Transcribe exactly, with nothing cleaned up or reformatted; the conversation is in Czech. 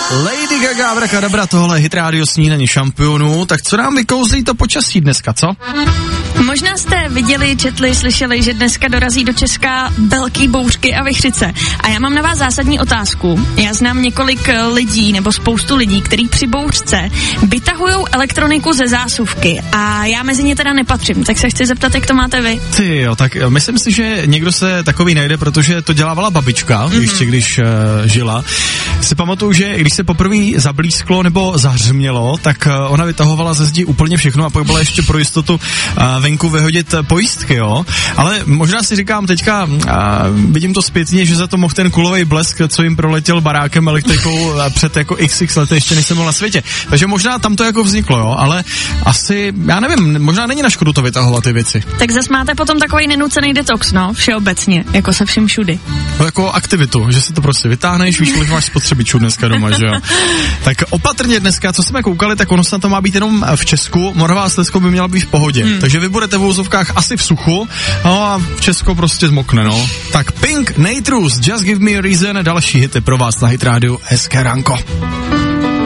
Lady Gaga, Abracadabra, tohle hit rádio snídaní šampionů. Tak co nám vykouzlí to počasí dneska, co? Možná jste viděli, četli, slyšeli, že dneska dorazí do Česka velký bouřky a vichřice. A já mám na vás zásadní otázku. Já znám několik lidí, nebo spoustu lidí, kteří při bouřce vytahujou elektroniku ze zásuvky. A já mezi ně teda nepatřím, tak se chci zeptat, jak to máte vy. Ty jo, tak myslím si, že někdo se takový najde, protože to dělávala babička, mm-hmm. ještě když uh, žila. Si pamatuju, že když se poprvé zablísklo nebo zahřmělo, tak uh, ona vytahovala ze zdi úplně všechno a pak byla ještě pro jistotu uh, venku vyhodit pojistky, jo. Ale možná si říkám teďka, uh, vidím to zpětně, že za to mohl ten kulovej blesk, co jim proletěl barákem elektrikou před jako iks iks lety, ještě než jsem byl na světě. Takže možná tam to jako vzniklo, jo, ale asi, já nevím, možná není na škodu to vytahovat ty věci. Tak zas máte potom takový nenucený detox, no, všeobecně, jako se vším všudy. No, jako aktivitu, že si to prostě vytáhneš, víš, kolik máš spotřebičů dneska doma, že jo. Tak opatrně dneska, co jsme koukali, tak ono se to má být jenom v Česku, Moravá a Slezsko by měla být v pohodě. Hmm. Takže vy budete v úzovkách asi v suchu, no a Česko prostě zmokne, no. Tak Pink, Nate Russ, Just Give Me a Reason, další hity pro vás na Hit Radio. Hezké ránko.